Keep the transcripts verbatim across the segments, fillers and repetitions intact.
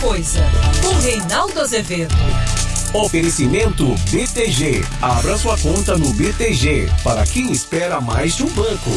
coisa, com Reinaldo Azevedo. Oferecimento B T G. Abra sua conta no B T G, para quem espera mais de um banco.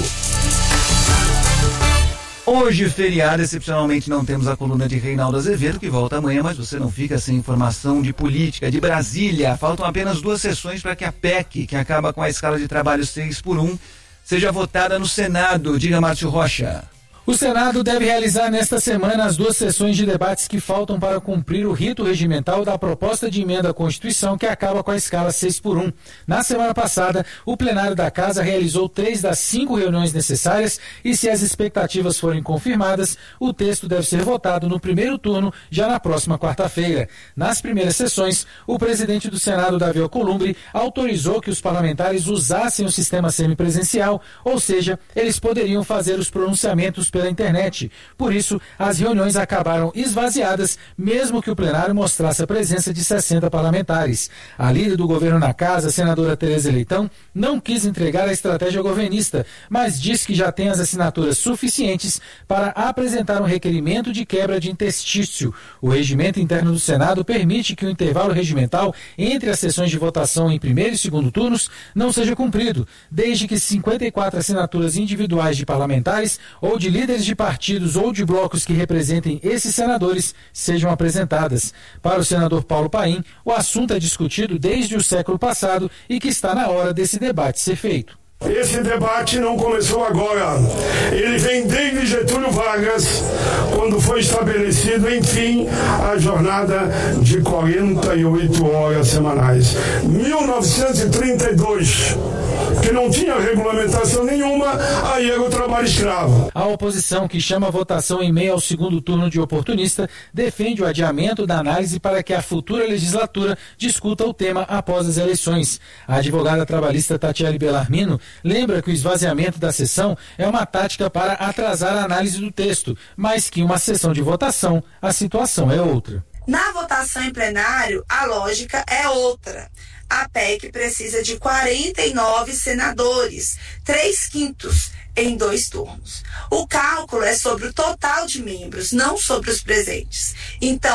Hoje, feriado, excepcionalmente não temos a coluna de Reinaldo Azevedo, que volta amanhã, mas você não fica sem informação de política. De Brasília, faltam apenas duas sessões para que a P E C, que acaba com a escala de trabalho seis por um, seja votada no Senado. Diga, Márcio Rocha. O Senado deve realizar nesta semana as duas sessões de debates que faltam para cumprir o rito regimental da proposta de emenda à Constituição que acaba com a escala seis por um. Na semana passada, o plenário da Casa realizou três das cinco reuniões necessárias e, se as expectativas forem confirmadas, o texto deve ser votado no primeiro turno já na próxima quarta-feira. Nas primeiras sessões, o presidente do Senado, Davi Alcolumbre, autorizou que os parlamentares usassem o sistema semipresencial, ou seja, eles poderiam fazer os pronunciamentos pela internet. Por isso, as reuniões acabaram esvaziadas, mesmo que o plenário mostrasse a presença de sessenta parlamentares. A líder do governo na Casa, a senadora Tereza Leitão, não quis entregar a estratégia governista, mas disse que já tem as assinaturas suficientes para apresentar um requerimento de quebra de interstício. O regimento interno do Senado permite que o intervalo regimental entre as sessões de votação em primeiro e segundo turnos não seja cumprido, desde que cinquenta e quatro assinaturas individuais de parlamentares ou de líderes de partidos ou de blocos que representem esses senadores sejam apresentadas. Para o senador Paulo Paim, o assunto é discutido desde o século passado e que está na hora desse debate ser feito. Esse debate não começou agora. Ele vem desde Getúlio Vargas, quando foi estabelecido, enfim, a jornada de quarenta e oito horas semanais. mil novecentos e trinta e dois, que não tinha regulamentação nenhuma, aí era o trabalho escravo. A oposição, que chama a votação em meio ao segundo turno de oportunista, defende o adiamento da análise para que a futura legislatura discuta o tema após as eleições. A advogada trabalhista Tatiele Bellarmino lembra que o esvaziamento da sessão é uma tática para atrasar a análise do texto, mas que em uma sessão de votação a situação é outra. Na votação em plenário, a lógica é outra. A P E C precisa de quarenta e nove senadores, três quintos, em dois turnos. O cálculo é sobre o total de membros, não sobre os presentes. Então,